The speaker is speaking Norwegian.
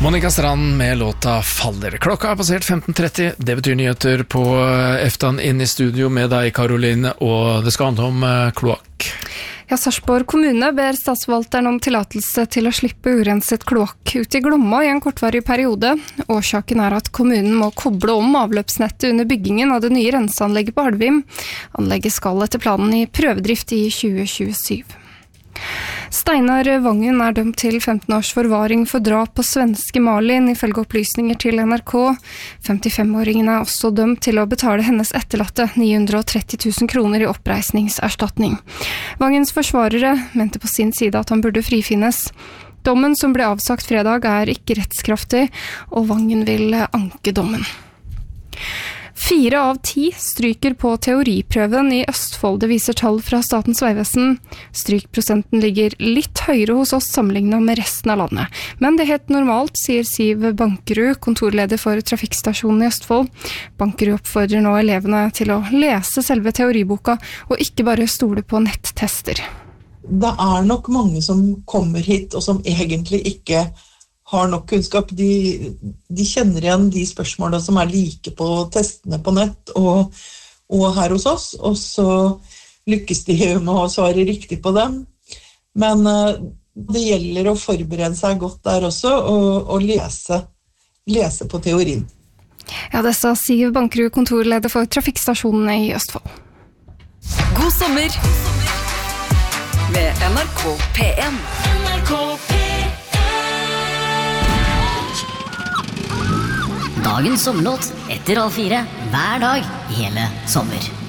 Monica Strand med låta Faller. Klokka har passert 15:30. Det betyr nyheter på eftan inn i studio med deg, Karoline, og det skal handle om kloakk. Ja, Sarpsborg kommune ber statsforvalteren om tillatelse til å slippe urenset kloakk ut i Glomma i en kortvarig periode. Årsaken er at kommunen må koble om avløpsnettet under byggingen av det nye renseanlegget på Alvim. Anlegget skal etter planen i prøvedrift i 2027. Steinar Vangen er dømt til 15 års forvaring for drap på svenske Malin, ifølge opplysninger til NRK. 55-åringen er også dømt til å betale hennes etterlatte 930 000 kroner i oppreisningserstatning. Vangens forsvarere mente på sin side at han burde frifinnes. Dommen som ble avsagt fredag er ikke rettskraftig, og Vangen vil anke dommen. 4 av 10 stryker på teoriprøven i Østfold, det viser tall fra Statens vegvesen. Strykprosenten ligger litt høyere hos oss sammenlignet med resten av landet. Men det er helt normalt, sier Siv Bankerud, kontorleder for trafikkstasjonen i Østfold. Bankerud oppfordrer nå elevene til å lese selve teoriboka, og ikke bare stole på nettester. Det er nok mange som kommer hit, og som egentlig ikke har nok kunnskap. De kjenner igjen de spørsmålene som er like på testene på nett og her hos oss, og så lykkes de med å svare riktig på dem. Men det gjelder å forberede seg godt der også, og lese på teorien. Ja, det sa Siv Bankerud, kontorleder for trafikkstasjonene i Østfold. God sommer med NRK P1. NRK P1. Dagens sommerlåt etter halv 4 hver dag hele sommer.